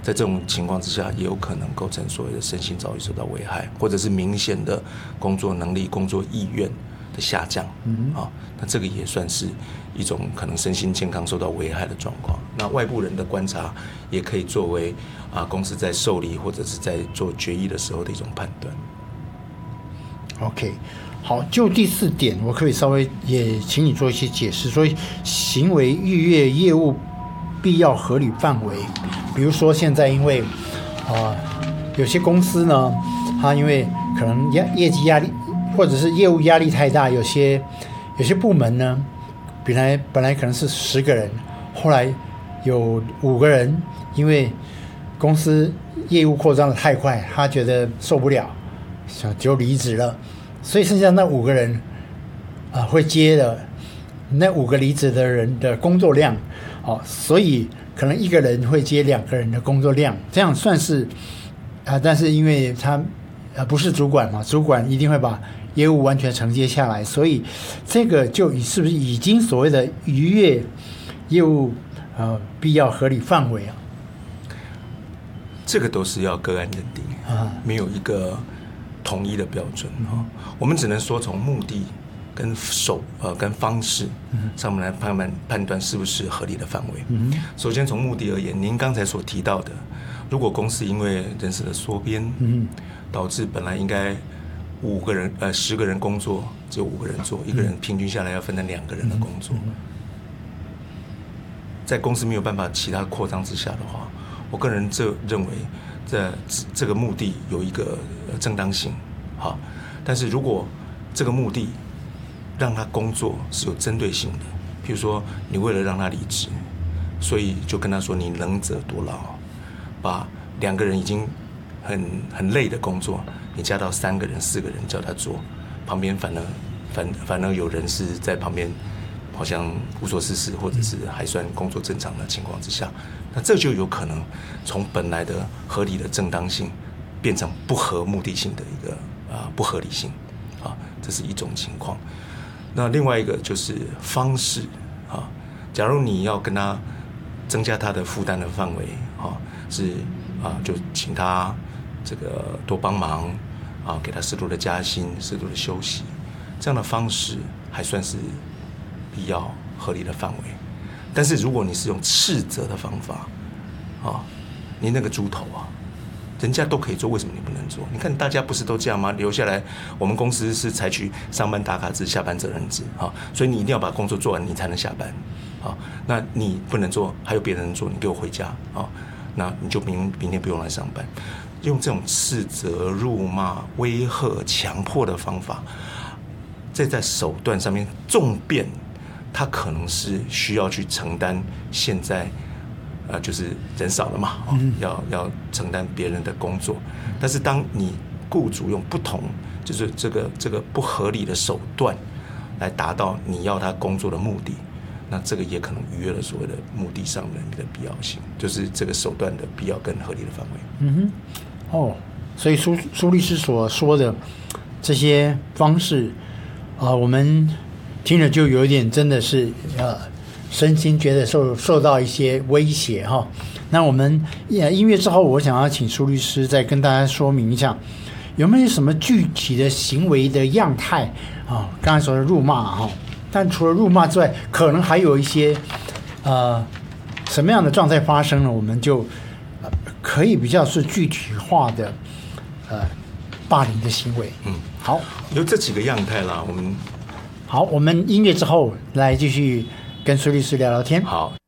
在这种情况之下，也有可能构成所谓的身心遭遇受到危害，或者是明显的工作能力、工作意愿的下降。那这个也算是一种可能身心健康受到危害的状况。那外部人的观察也可以作为公司在受理或者是在做决议的时候的一种判断。 OK， 好，就第4点，我可以稍微也请你做一些解释。所以，行为逾越业务必要合理范围，比如说现在因为有些公司呢，它因为可能业绩压力或者是业务压力太大，有些部门呢，本来可能是10个人，后来有5个人，因为公司业务扩张的太快，他觉得受不了，就离职了。所以剩下那5个人会接的那5个离职的人的工作量，所以可能1个人会接2个人的工作量，这样算是但是因为他不是主管嘛，主管一定会把业务完全承接下来，所以这个就是不是已经所谓的逾越业务必要合理范围啊？ 这个都是要个案认定没有一个统一的标准我们只能说从目的跟跟方式上面来判断是不是合理的范围。首先从目的而言，您刚才所提到的，如果公司因为人事的缩编，导致本来应该10个人工作只有5个人做，1个人平均下来要分成2个人的工作，在公司没有办法其他扩张之下的话，我个人认为这个目的有一个正当性，但是如果这个目的让他工作是有针对性的，譬如说你为了让他离职，所以就跟他说你能者多劳，把2个人已经很累的工作，你加到3个人、4个人叫他做，旁边反而有人是在旁边好像无所事事，或者是还算工作正常的情况之下，那这就有可能从本来的合理的正当性变成不合目的性的一个不合理性这是一种情况。那另外一个就是方式假如你要跟他增加他的负担的范围是就请他这个多帮忙给他适度的加薪、适度的休息，这样的方式还算是必要合理的范围。但是如果你是用斥责的方法你那个猪头人家都可以做，为什么你不能做？你看大家不是都这样吗？留下来，我们公司是采取上班打卡制、下班责任制所以你一定要把工作做完，你才能下班那你不能做，还有别人做，你给我回家那你就明天不用来上班。用这种斥责、辱骂、威吓、强迫的方法，在手段上面重变，他可能是需要去承担现在就是人少了嘛要承担别人的工作。但是当你雇主用不同就是这个不合理的手段来达到你要他工作的目的，那这个也可能逾越了所谓的目的上面的必要性，就是这个手段的必要跟合理的范围。 所以苏律师所说的这些方式我们听了就有一点真的是身心觉得受到一些威胁那我们音乐之后，我想要请苏律师再跟大家说明一下，有没有什么具体的行为的样态刚才说的辱骂但除了辱骂之外，可能还有一些什么样的状态发生了，我们就可以比较是具体化的霸凌的行为。好， 有这几个样态啦。 我们音乐之后来继续跟苏律师聊聊天。 好。